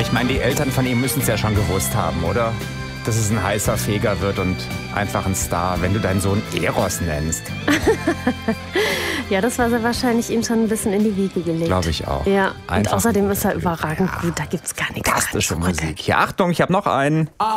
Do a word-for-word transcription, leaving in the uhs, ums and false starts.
ich meine, die Eltern von ihm müssen es ja schon gewusst haben, oder? Dass es ein heißer Feger wird und einfach ein Star, wenn du deinen Sohn Eros nennst. Ja, das war sehr wahrscheinlich ihm schon ein bisschen in die Wiege gelegt. Glaube ich auch. Ja, und Einfach außerdem ein ist er guter Typ. überragend gut, da gibt's gar nichts Fantastische reinzurütteln. Musik. Ja, Achtung, ich habe noch einen.